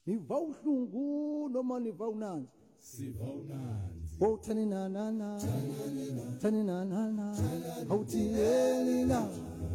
niva uhlungu noma niva unanzi siva unanzi oh thani na awuthiyeni na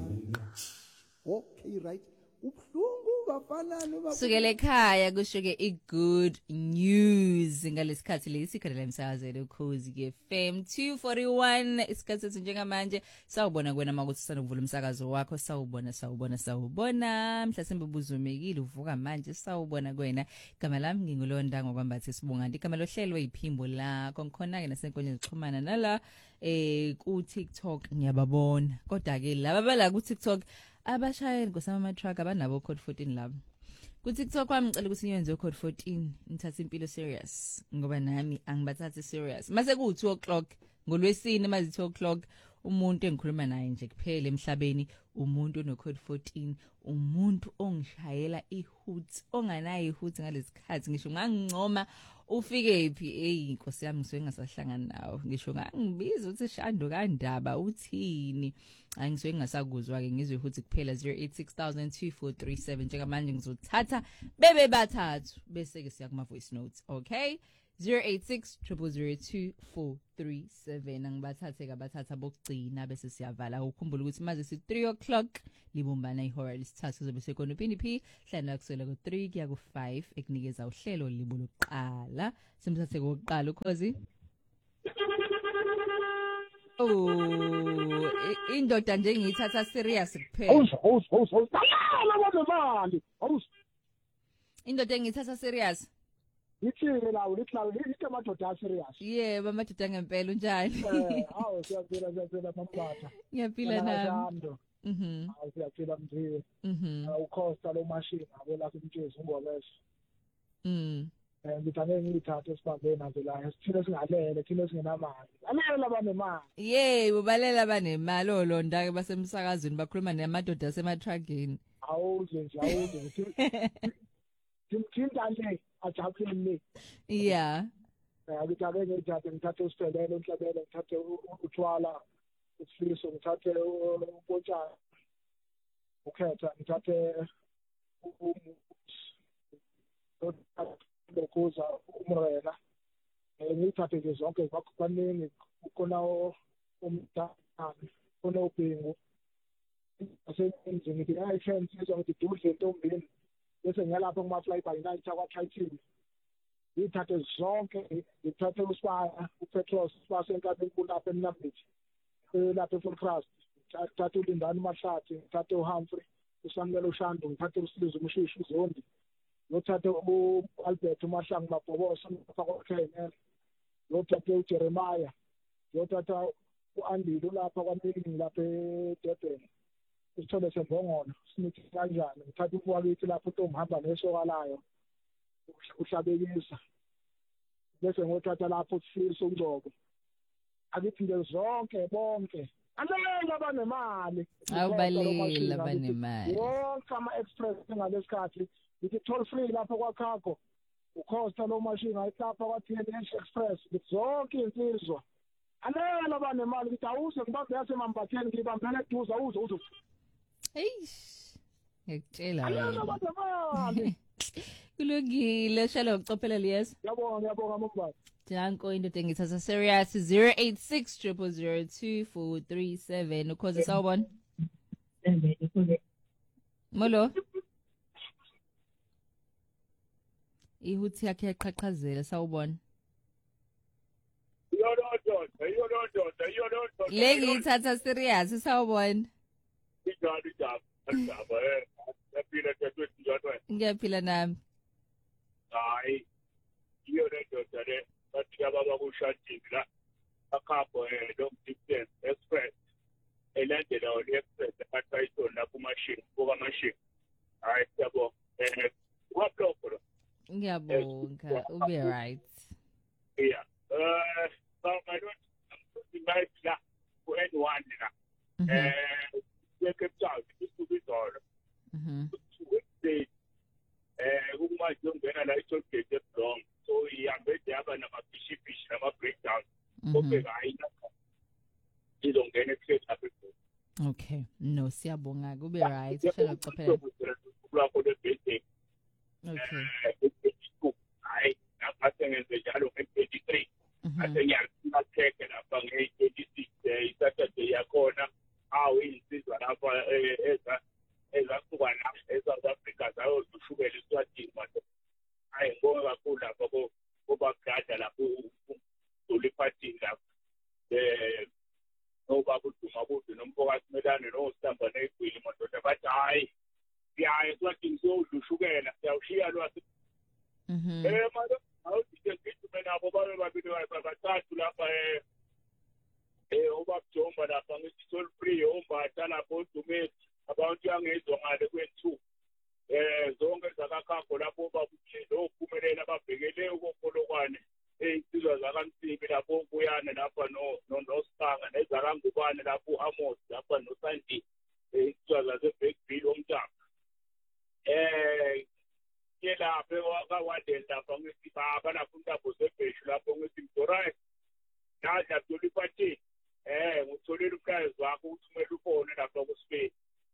okay right ubhlungu bafanani sukele ekhaya kusho-ke i-good news ngalesikhathi lesi ikhalela emsakazweni ukhozi FM 241 isikhathi sethu njengamanje sawubona kwena makuthi sanokuvula umsakazo wakho sawubona mhlasimbe ubuzumekile uvuka manje sawubona kwena igama lami ngingulonda ngokwambathi sibungandi igama lohlelo iphimbo lakho ngikhona-ke nasenkondleni zixhumana nala ku TikTok ngiyababona kodwa-ke laba bala ku TikTok abashayeli ngosama-truck abanabo code 14 labo ku TikTok wami ngicela ukuthi niyenze code 14 nithathe impilo serious ngoba nami angibathathi serious mase ku 2 o'clock ngolwesine mazi 2 o'clock umuntu engikhuluma naye nje kuphela emhlabeni umuntu no code 14 umuntu ongishayela ihoot onganayo ihoot ngalesikhathi ngisho ngangincoma ufike phi inkosi yami ngisuke ngasahlangana nawe ngisho ngangibiza uthi Shando kaNdaba uthini angisuke ngasakuzwa ke ngizwe ihoot kuphela 0860002437 njengamanje ngizothatha bebe bathathu bese ke siya kuma voice notes okay 0860002437 angibathathe kabathatha bokugcina bese siyavala ukukhumbula ukuthi maze si 3 o'clock libumbana ihora lesithathu zobe sekona uPNP hlala kusela ku 3 kuya ku 5 ekunikeza uhlelo libo lokuqala simthathe kokuqala ukhozi indoda nje ngiyithatha serious kuphela indoda engiyithatha serious Ngithini lawo lithi amadoda serious. Yebo amadoda ngempela unjani? Hawo siyaphila mambatha. Ngiyaphila nami. Hawo siyaphila mthini. Ukhosta lo machine abo la kumtshezi ngobese. Ngithane ngithathe sibambe nazo la sithina singalele thina singenamali. Alela banemali. Yebo balela banemali olonda ke basemsakazweni bakhuluma namadoda asematragini. Awuze Timthinta nje ajaphile. Yeah. Ngithathe ngithathe usiphelele enhlabele ngithathe uthwala usifiso ngithathe umpotshana ukhetha ngithathe ukuza umrela ngithathe nje zonke bakubaningi khona umntana khona ubhingu asenze ngithi hayi chance ngizothi dudle entombini bese ngiyalapha kuma-fly by night akwa-Triton ngithathe zonke ngithathe usibaya upetros sibase enkabeni kulapha eMnambithi lapha eFortrust ngithathe ulindani uMahlathi ngithathe uHumphrey uSamuel uShando ngithathe uSizwe uMshishi uZondi ngithathe uAlbert uMahlangu Mabhobosa ngifakwa ngithathe uJeremiah ngithatha uAndile lapha kwaMini lapha eDurban isithole sembongolo sinithi kanjani ngithatha ubuwakithi lapho uNtomhamba nesokalayo uhlabekisa bese ngothatha lapho uSiso uNgcobo akiphinde zonke bonke alela banemali awubalela banemali wonke ama-express ngalesikhathi ngithi toll free lapho kwaKhago ukhosta lo machine ayilapha kwa-TNH Express zonke insizwa alela banemali ngithi awuze ngibambe yasemambatheni ngibambele eduze awuze eish ngiyakutshela kulungile shalo ukucophelela yes yabonga mbaba Janko indoda engithatha serious 0860002437 ukhoze sawubona Molo ihuthi yakhe yaqhaqhazela sawubona Yodododa Lengithatha serious sawubona Ngiyaphila nami hayi yodododa le bathi ababa kushatini la akhapho long distance express elandela on express aTriton la kumashini kuba machine hayi yabo wablokho ngiyabonga ube right yeah so I don't invite la ku N1 la Cape Town isibizolo uma ngena la i-tollgate eBrong so ihambe yaba namabhishibishi nama-breakdown obheka ayina izongena ekusethapha okay no siyabonga kube right hlala ucophelela kulapho le-building okay ase ngiyakuthethe lapha nge-26 day Saturday yakhona insizwa lapha ezasuka la eSouth Africa zayoshukela eSwatini manje hayi ngibonga kakhulu lapha kuba gada lapho uliphathini lapho obaba uDuma kude nomfokazi Melane noStamba neGwili madoda bathi hayi siyaye eSwatini siyodlushukela siyawushiya lwasi manje awuthi nabo babe babili bathathu lapha ubabujomba lapha ngithi toll free ombatha lapho uDumezi abantu yangezwa ngale kwe2 zonke zakakhambo lapho babuthile ophumelela ababhekele ukopolokwane insizwa zakaNsibi lapho kuyana lapha noSibanga nezakangubane lapho Amos lapha noSandi insizwa zaseBackville omntaka lapho kawadeni lapha ngithi baba lapho uNtabo sebheshu lapho ngithi mdorayi nadla doliphathini ngitholile uprize wakho uthumela ufone lapha kuSpain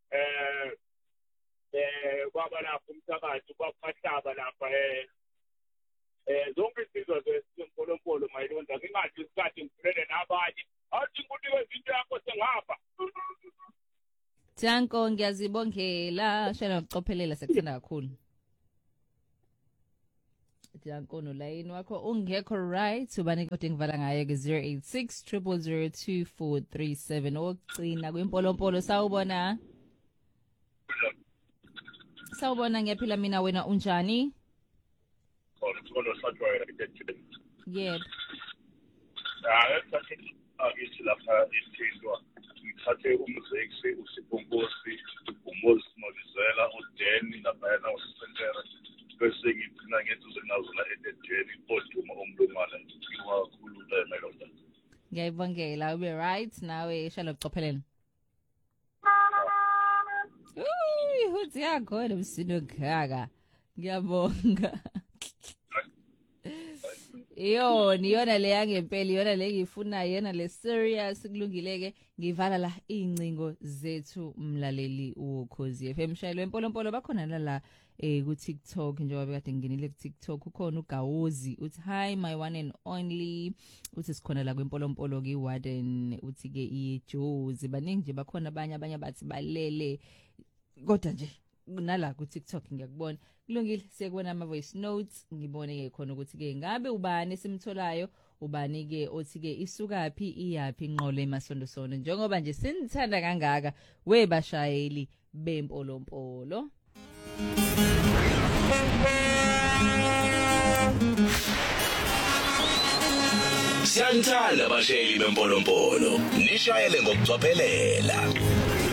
baba lapho umthakathi bapahlaba lapha zonke isizwe zeMpolompolo mayilonda ngingathi isikhathi ngivulele nabanye athi ngikunikwe izinto yakho sengapha Thanko ngiyazibongela shela ngokucophelela sekuthanda kakhulu Thanko no line wakho ungekho right ubani kodwa ngivala ngayo ke 086 000 2437 okugcina kwimpolompolo sawubona ngiyaphila mina wena unjani Yebo Akithi lapha isithindwa ngithathe umzekisi uSipomposi uMoses Molizela uDeni lapha uSentera bese ngigcina ngethi zenazula eDeni oDuma omlumana ngiwa kakhulu lemelonda Ngiyayibongela ube right nawe shalo ucophelela Uthi yakho nomsindo gaga ngiyabonga Iyona le yangempela iyona le ngifuna yena le serious kulungileke ngivala la incingo zethu mlaleli uKhosi FM shayelo empolompolo bakhona la ku TikTok njengoba kade ngingenile ku TikTok ukhona uGawozi uthi hi my one and only uthi sikhona la kwempolompolo ke Warden uthi ke iJozi baningi nje bakhona abanye bathi balele kodwa nje nala ku TikTok ngiyakubona kulungile sekubona ama voice notes ngibone ke khona ukuthi ke ngabe ubani simtholayo ubani ke othi ke isukaphi iyapi inqolo emasondosono njengoba nje sinithanda kangaka webashayeli bempolompolo Siyanthanda abashayeli bempolompolo nishayele ngokucophelela